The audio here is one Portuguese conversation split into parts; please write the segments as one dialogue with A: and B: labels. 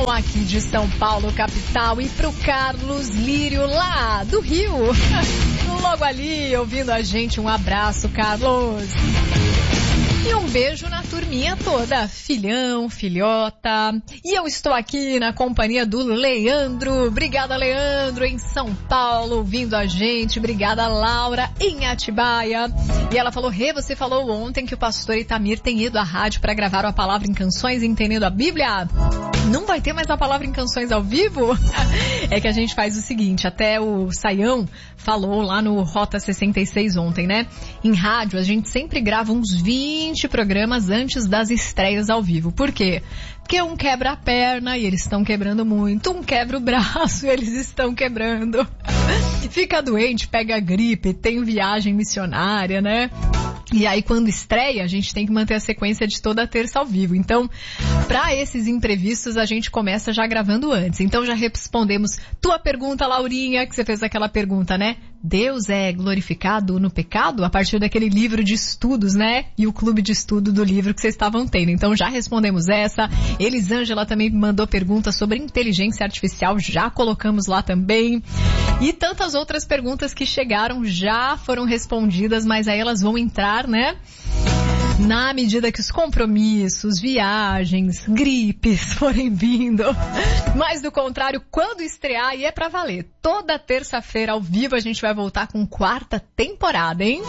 A: Edson aqui de São Paulo, capital, e pro Carlos Lírio lá do Rio, logo ali ouvindo a gente. Um abraço, Carlos. E um beijo na turminha toda, filhão, filhota. E eu estou aqui na companhia do Leandro. Obrigada, Leandro, em São Paulo, ouvindo a gente. Obrigada, Laura, em Atibaia. E ela falou: Rê, você falou ontem que o pastor Itamir tem ido à rádio para gravar a palavra em canções entendendo a Bíblia. Não vai ter mais a palavra em canções ao vivo? É que a gente faz o seguinte, até o Saião falou lá no Rota 66 ontem, né? Em rádio, a gente sempre grava uns 20 programas antes das estreias ao vivo. Por quê? Porque um quebra a perna e eles estão quebrando muito, um quebra o braço e eles estão quebrando. Fica doente, pega gripe, tem viagem missionária, né? E aí, quando estreia, a gente tem que manter a sequência de toda terça ao vivo. Então, para esses imprevistos, a gente começa já gravando antes. Então, já respondemos tua pergunta, Laurinha, que você fez aquela pergunta, né? Deus é glorificado no pecado? A partir daquele livro de estudos, né? E o clube de estudo do livro que vocês estavam tendo. Então, já respondemos essa. Elisângela também mandou perguntas sobre inteligência artificial. Já colocamos lá também. E tantas outras perguntas que chegaram já foram respondidas, mas aí elas vão entrar, né? Na medida que os compromissos, viagens, gripes forem vindo. Mas do contrário, quando estrear, e é pra valer. Toda terça-feira ao vivo a gente vai voltar com 4ª temporada, hein?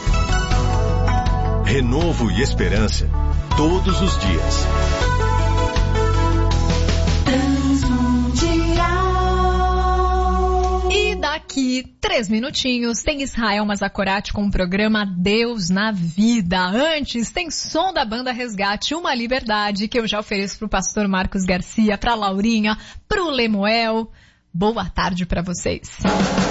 B: Renovo e esperança todos os dias.
A: E daqui 3 minutinhos tem Israel Mazakorati com o programa Deus na Vida. Antes tem som da banda Resgate, Uma Liberdade, que eu já ofereço pro pastor Marcos Garcia, pra Laurinha, pro Lemuel. Boa tarde pra vocês.